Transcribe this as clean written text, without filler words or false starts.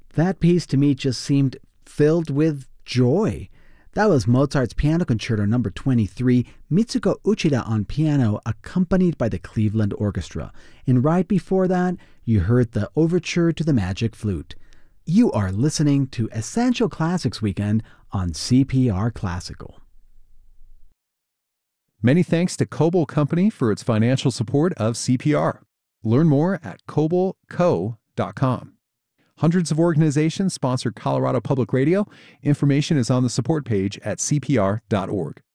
That piece to me just seemed filled with joy. That was Mozart's Piano Concerto No. 23, Mitsuko Uchida on piano, accompanied by the Cleveland Orchestra. And right before that, you heard the Overture to the Magic Flute. You are listening to Essential Classics Weekend on CPR Classical. Many thanks to Coble Company for its financial support of CPR. Learn more at cobleco.com. Hundreds of organizations sponsor Colorado Public Radio. Information is on the support page at cpr.org.